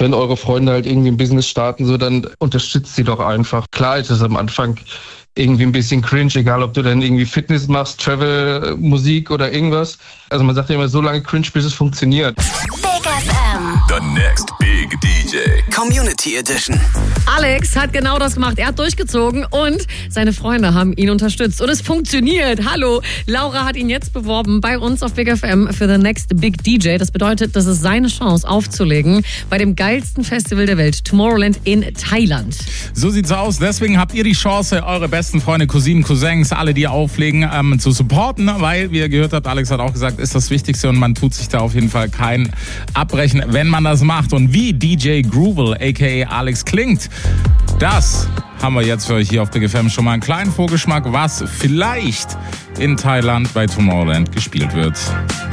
wenn eure Freunde halt irgendwie ein Business starten, so, dann unterstützt sie doch einfach. Klar ist es am Anfang irgendwie ein bisschen cringe, egal ob du dann irgendwie Fitness machst, Travel, Musik oder irgendwas. Also man sagt ja immer, so lange cringe, bis es funktioniert. Big FM. The next big DJ. Community Edition. Alex hat genau das gemacht. Er hat durchgezogen und seine Freunde haben ihn unterstützt. Und es funktioniert. Hallo, Laura hat ihn jetzt beworben bei uns auf Big FM für The Next Big DJ. Das bedeutet, das ist seine Chance aufzulegen bei dem geilsten Festival der Welt, Tomorrowland in Thailand. So sieht's aus. Deswegen habt ihr die Chance, eure besten Freunde, Cousinen, Cousins, alle, die auflegen, zu supporten. Weil, wie ihr gehört habt, Alex hat auch gesagt, ist das Wichtigste und man tut sich da auf jeden Fall kein Abbrechen, wenn man das macht. Und wie DJ Groovil, a.k.a. Alex, klingt, das haben wir jetzt für euch hier auf Big FM schon mal einen kleinen Vorgeschmack, was vielleicht in Thailand bei Tomorrowland gespielt wird.